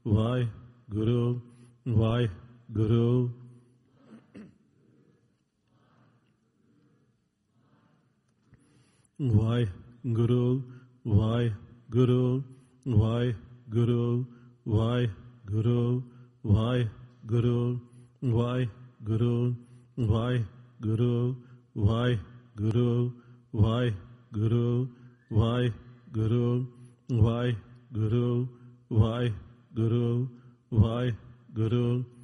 Waheguru Waheguru Waheguru Waheguru Waheguru Waheguru Waheguru Waheguru Waheguru Waheguru Waheguru Waheguru Waheguru Waheguru Waheguru